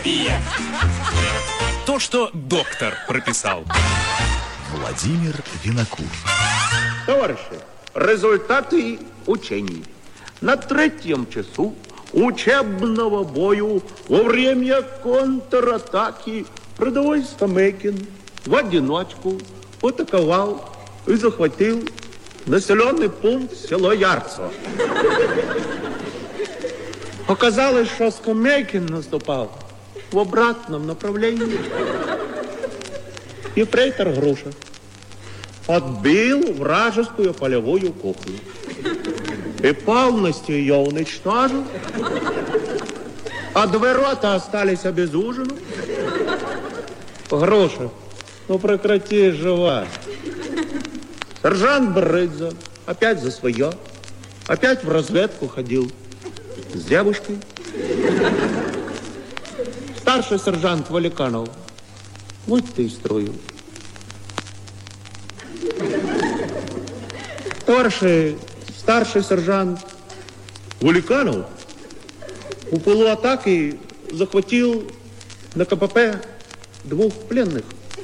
терапия. То, что доктор прописал. Владимир Винокур. Товарищи, результаты учений. На 3-м часу учебного бою во время контратаки рядовой Стамекин в одиночку атаковал и захватил населенный пункт село Ярцево. Оказалось, что Стамекин наступал в обратном направлении. Ефрейтор Груша отбил вражескую полевую кухню и полностью ее уничтожил, а дворота остались обезужены. Груша, ну прекрати жевать. Сержант Брыдза опять за свое, опять в разведку ходил с девушкой. Старший сержант Валиканов, вот ты и строю. Старший сержант Валиканов у полуатаки захватил на КПП 2 пленных.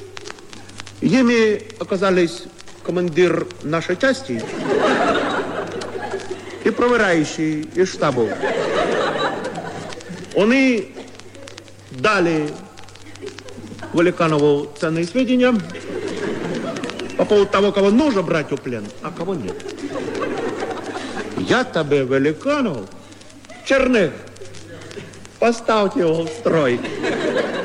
Ими оказались командир нашей части и проверяющий из штаба. Они дали Валиканову ценные сведения по поводу того, кого нужно брать в плен, а кого нет. Я тебе, Валиканов, Черных, поставьте его в строй.